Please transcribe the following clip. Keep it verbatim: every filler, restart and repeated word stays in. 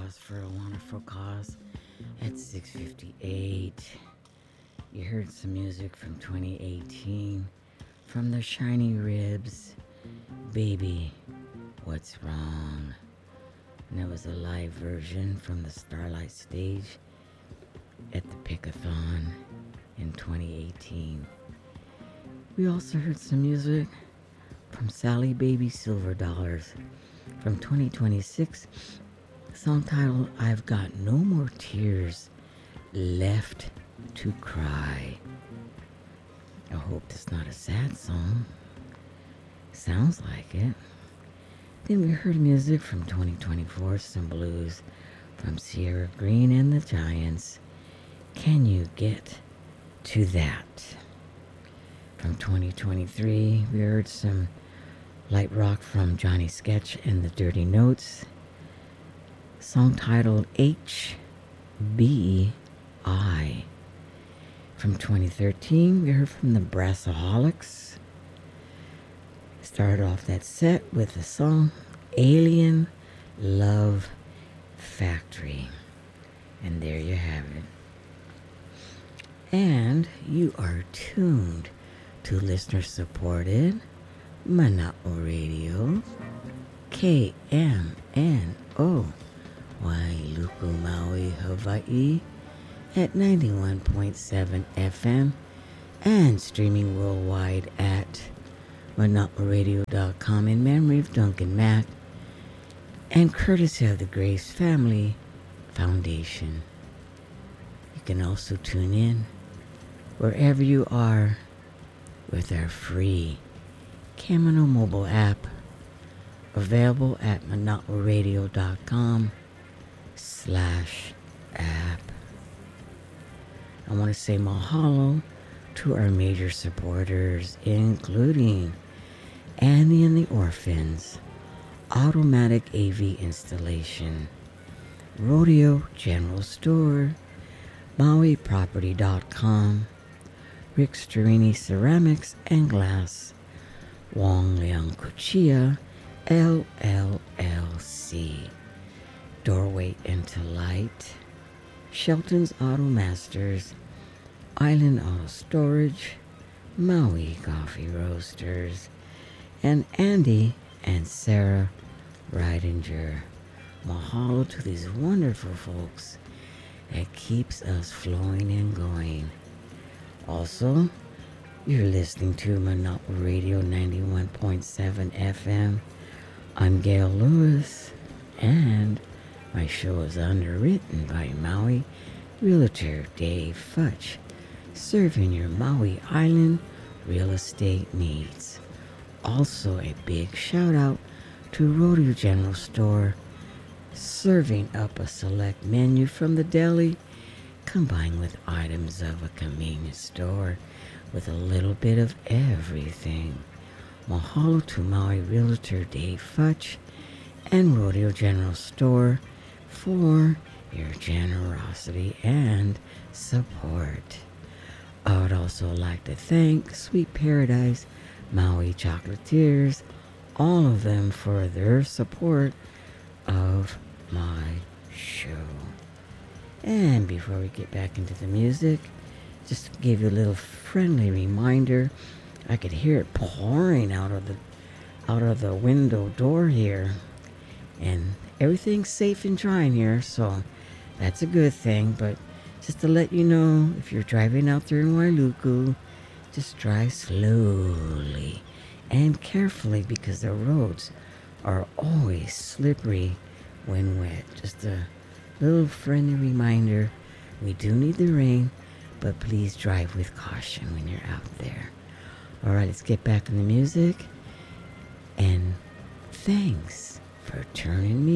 Pause for a Wonderful Cause at six fifty-eight. You heard some music from twenty eighteen from the Shiny Ribs, Baby, What's Wrong? And that was a live version from the Starlight Stage at the Pickathon in twenty eighteen. We also heard some music from Sally Baby Silver Dollars from twenty twenty-six, song titled I've Got No More Tears Left to Cry. I hope that's not a sad song. Sounds like it. Then we heard music from twenty twenty-four, some blues from Sierra Green and the Giants. Can you get to that? From twenty twenty-three, we heard some light rock from Johnny Sketch and the Dirty Notes. Song titled H B I. From twenty thirteen, we heard from the Brassaholics. Started off that set with the song Alien Love Factory. And there you have it. And you are tuned to listener-supported Mana'o Radio, K M N O, Wailuku, Maui, Hawaii, at ninety-one point seven F M, and streaming worldwide at mana'o radio dot com in memory of Duncan Mack, and courtesy of the Grace Family Foundation. You can also tune in wherever you are with our free Camino mobile app, available at mana'o radio dot com slash app. I want to say mahalo to our major supporters, including Annie and the Orphans, Automatic A V Installation, Rodeo General Store, Maui Property dot com, Rick Sterini Ceramics and Glass, Wong Leong Kuchia, L L L C, Doorway into Light, Shelton's Auto Masters, Island Auto Storage, Maui Coffee Roasters, and Andy and Sarah Ridinger. Mahalo to these wonderful folks that keeps us flowing and going. Also, you're listening to Mana'o Radio ninety-one point seven F M. I'm Gail Lewis, and my show is underwritten by Maui Realtor Dave Futch, serving your Maui Island real estate needs. Also, a big shout out to Rodeo General Store, serving up a select menu from the deli, combined with items of a convenience store with a little bit of everything. Mahalo to Maui Realtor Dave Futch and Rodeo General Store for your generosity and support. I would also like to thank Sweet Paradise Maui Chocolatiers, all of them, for their support of my show. And before we get back into the music, just to give you a little friendly reminder, I could hear it pouring out of the out of the window door here, and everything's safe and dry in here, so that's a good thing. But just to let you know, if you're driving out there in Wailuku, just drive slowly and carefully, because the roads are always slippery when wet. Just a little friendly reminder, we do need the rain, but please drive with caution when you're out there. All right, let's get back in the music, and thanks for turning me